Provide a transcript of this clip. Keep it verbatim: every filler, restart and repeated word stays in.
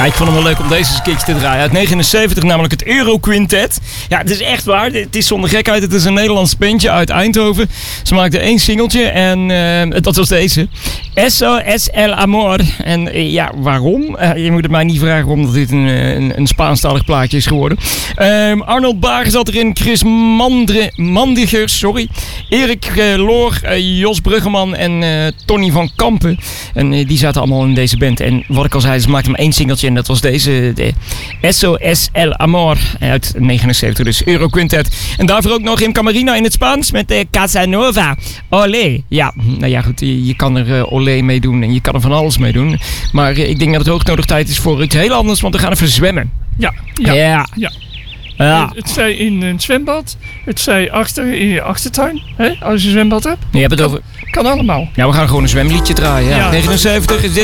Ja, ik vond hem wel leuk om deze eens een keertje te draaien. Uit negenenzeventig, namelijk het Euro Quintet. Ja, het is echt waar. Het is zonder gekheid. Het is een Nederlands bandje uit Eindhoven. Ze maakten één singeltje en uh, dat was deze. S O S El Amor. En uh, ja, waarom? Uh, je moet het mij niet vragen omdat dit een, een, een Spaanstalig plaatje is geworden. Uh, Arnold Bager zat erin. Chris Mandre, Mandigers, sorry. Erik uh, Loor, uh, Jos Bruggeman en uh, Tony van Kampen. En uh, die zaten allemaal in deze band. En wat ik al zei, ze maakten maar één singeltje. En dat was deze, de S O S El Amor uit negenenzeventig. Dus Euro Quintet. En daarvoor ook nog in Camarina in het Spaans met uh, Casanova. Olé. Ja, nou ja, goed. Je, je kan er uh, olé mee doen en je kan er van alles mee doen. Maar uh, ik denk dat het hoog nodig tijd is voor iets heel anders, want we gaan even zwemmen. Ja, ja, ja. ja. Ja. Het zij in een zwembad, het zij achter in je achtertuin, hè, als je een zwembad hebt. Je hebt het over... Kan allemaal. Ja, we gaan gewoon een zwemliedje draaien. Ja. Ja. negenenzeventig is dit.